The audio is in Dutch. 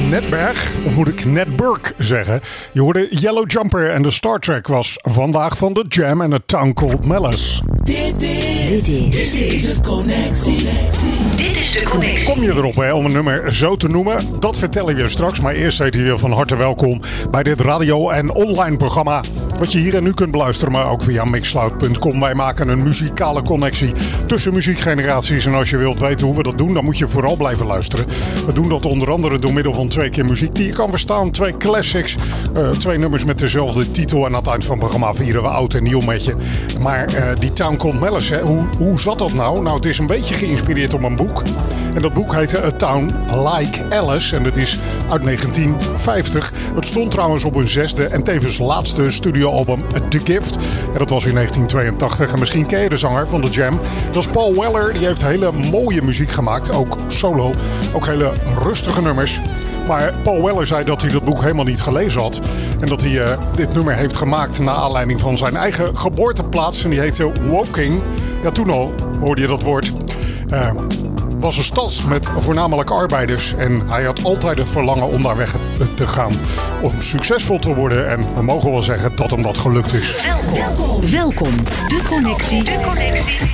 Netberg, of moet ik Netburg zeggen. Je hoorde Yellow Jumper en de Star Trek was vandaag van The Jam en A Town Called Malice. Dit is de connectie. Dit is de connectie. Kom je erop om een nummer zo te noemen? Dat vertel ik je straks, maar eerst heet je van harte welkom bij dit radio- en online programma. Wat je hier en nu kunt beluisteren, maar ook via mixcloud.com. Wij maken een muzikale connectie tussen muziekgeneraties. En als je wilt weten hoe we dat doen, dan moet je vooral blijven luisteren. We doen dat onder andere door middel van 2 keer muziek die je kan verstaan. 2 classics, 2 nummers met dezelfde titel. En aan het eind van het programma vieren we oud en nieuw met je. Maar die Town Called Malice, hè, hoe zat dat nou? Nou, het is een beetje geïnspireerd op een boek. En dat boek heette A Town Like Alice. En dat is uit 1950. Het stond trouwens op hun 6e en tevens laatste studioalbum The Gift. En dat was in 1982. En misschien ken je de zanger van The Jam. Dat is Paul Weller. Die heeft hele mooie muziek gemaakt. Ook solo. Ook hele rustige nummers. Maar Paul Weller zei dat hij dat boek helemaal niet gelezen had. En dat hij dit nummer heeft gemaakt naar aanleiding van zijn eigen geboorteplaats. En die heette Woking. Ja, toen al hoorde je dat woord. Was een stad met voornamelijk arbeiders. En hij had altijd het verlangen om daar weg te gaan. Om succesvol te worden. En we mogen wel zeggen dat hem dat gelukt is. Welkom. De connectie.